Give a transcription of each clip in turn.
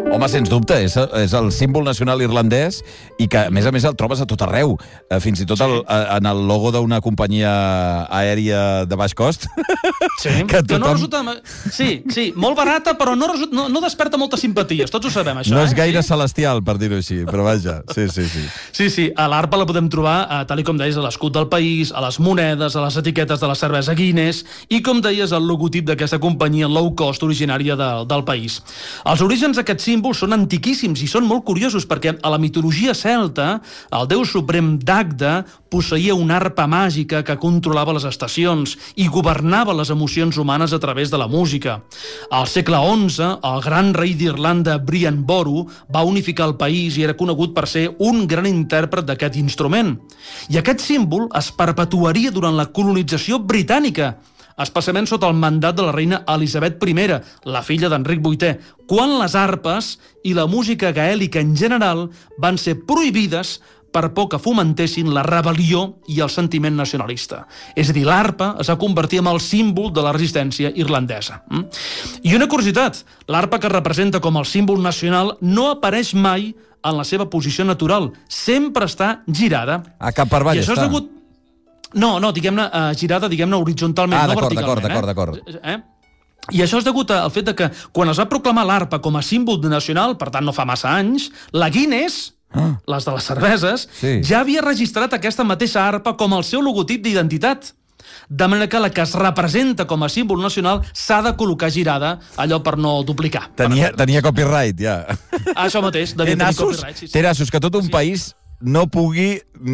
Home, sens dubte, és el símbol nacional irlandès i que, a més, el trobes a tot arreu. Fins i tot en el logo d'una companyia aèria de baix cost. Sí, que no resulta... Sí, molt barata, però no desperta moltes simpaties, tots ho sabem, això. No és gaire celestial, per dir-ho així, però vaja, sí. Sí, a l'arpa la podem trobar, tal com deies, a l'escut del país, a les monedes, a les etiquetes de la cervesa Guinness i, com deies, el logotip d'aquesta companyia low cost originària del país. Els orígens d'aquest símbol són antiquíssims i són molt curiosos perquè a la mitologia celta el déu suprem Dagda posseïa una arpa màgica que controlava les estacions i governava les emocions humanes a través de la música. Al segle XI, el gran rei d'Irlanda, Brian Boru, va unificar el país i era conegut per ser un gran intèrpret d'aquest instrument. I aquest símbol es perpetuaria durant la colonització britànica, especialment sota el mandat de la reina Elisabet I, la filla d'Enric VIII, quan les arpes i la música gaèlica en general van ser prohibides per por que fomentessin la rebel·lió i el sentiment nacionalista. És a dir, l'arpa es va convertir en el símbol de la resistència irlandesa. I una curiositat, l'arpa que es representa com el símbol nacional no apareix mai en la seva posició natural, sempre està girada. A cap per avall està. No, diguem-ne, girada, horitzontalment, no verticalment. D'acord. I això és degut al fet que quan es va proclamar l'arpa com a símbol nacional, per tant no fa massa anys, la Guinness, les de les cerveses, ja havia registrat aquesta mateixa arpa com el seu logotip d'identitat. De manera que la que es representa com a símbol nacional s'ha de col·locar girada, allò per no duplicar. Tenia copyright, ja. Això mateix, devia tenir copyright. Té nassos que tot un país no pugui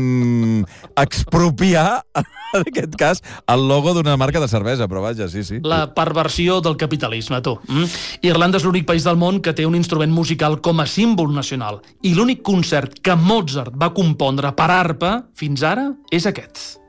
expropiar, en aquest cas, el logo d'una marca de cervesa, però vaja, sí. La perversió del capitalisme, tu. Irlanda és l'únic país del món que té un instrument musical com a símbol nacional i l'únic concert que Mozart va compondre per arpa fins ara és aquest.